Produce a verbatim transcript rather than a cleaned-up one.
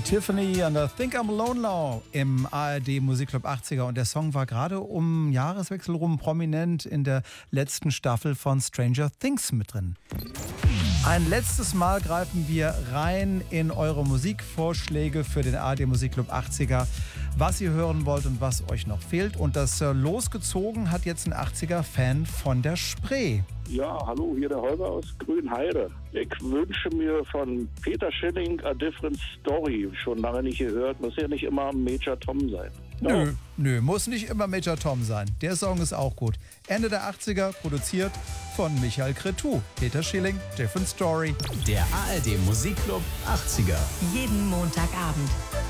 Tiffany and I Think I'm Alone Now im A R D Musikclub achtziger. Und der Song war gerade um Jahreswechsel rum prominent in der letzten Staffel von Stranger Things mit drin. Ein letztes Mal greifen wir rein in eure Musikvorschläge für den A R D Musikclub achtziger, was ihr hören wollt und was euch noch fehlt. Und das äh, losgezogen hat jetzt ein achtziger-Fan von der Spree. Ja, hallo, hier der Holger aus Grünheide. Ich wünsche mir von Peter Schilling A Different Story. Schon lange nicht gehört, muss ja nicht immer Major Tom sein. Ja. Nö, nö, muss nicht immer Major Tom sein. Der Song ist auch gut. Ende der achtziger, produziert von Michael Cretu. Peter Schilling, Different Story. Der A R D Musikclub achtziger. Jeden Montagabend